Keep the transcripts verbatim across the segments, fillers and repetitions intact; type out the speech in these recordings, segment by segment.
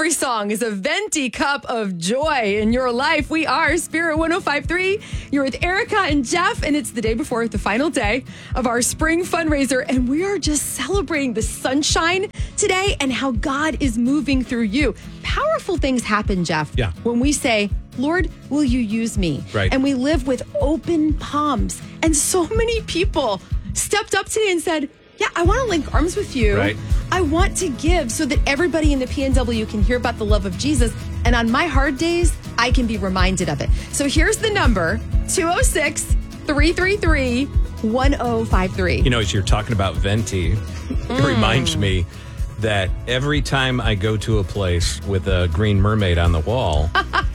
every song is a venti cup of joy in your life. We are Spirit one oh five point three. You're with Erica and Jeff, and it's the day before the final day of our spring fundraiser, and we are just celebrating the sunshine today and how God is moving through you. Powerful things happen, Jeff, yeah. when we say, Lord, will you use me? Right. And we live with open palms. And so many people stepped up today and said, yeah, I want to link arms with you. Right. I want to give so that everybody in the P N W can hear about the love of Jesus. And on my hard days, I can be reminded of it. So here's the number, two oh six, three three three, one oh five three. You know, as you're talking about venti, it Mm. reminds me that every time I go to a place with a green mermaid on the wall,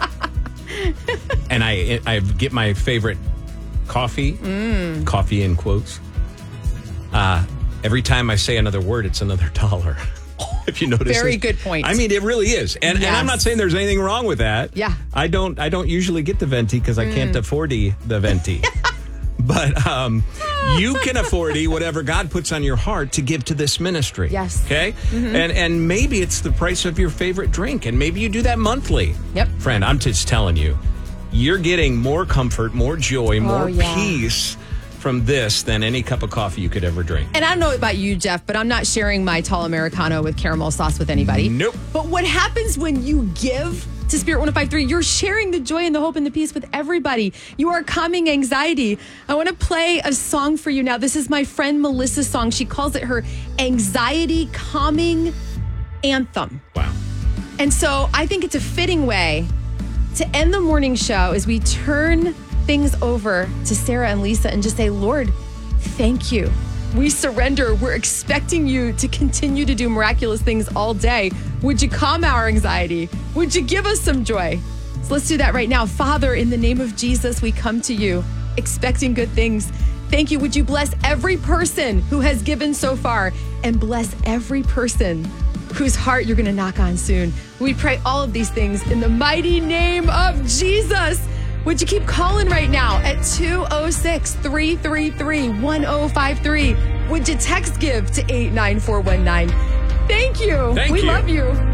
and I I get my favorite coffee, mm. coffee in quotes, uh, every time I say another word, it's another dollar. If you notice. Very it. good point. I mean, it really is. And, Yes. and I'm not saying there's anything wrong with that. Yeah. I don't I don't usually get the venti because I can't afford the venti. But um, you can afford whatever God puts on your heart to give to this ministry. Yes. Okay? Mm-hmm. And and maybe it's the price of your favorite drink, and maybe you do that monthly. Yep. Friend, I'm just telling you, you're getting more comfort, more joy, more Oh, yeah. peace from this than any cup of coffee you could ever drink. And I don't know about you, Jeff, but I'm not sharing my tall Americano with caramel sauce with anybody. Nope. But what happens when you give to Spirit one oh five point three? You're sharing the joy and the hope and the peace with everybody. You are calming anxiety. I want to play a song for you now. This is my friend Melissa's song. She calls it her anxiety calming anthem. Wow. And so I think it's a fitting way to end the morning show as we turn things over to Sarah and Lisa and just say, Lord, thank you. We surrender. We're expecting you to continue to do miraculous things all day. Would you calm our anxiety? Would you give us some joy? So let's do that right now. Father, in the name of Jesus, we come to you expecting good things. Thank you. Would you bless every person who has given so far and bless every person whose heart you're going to knock on soon. We pray all of these things in the mighty name of Jesus. Would you keep calling right now at two oh six, three three three, one oh five three? Would you text give to eight nine four one nine? Thank you. Thank we you. love you.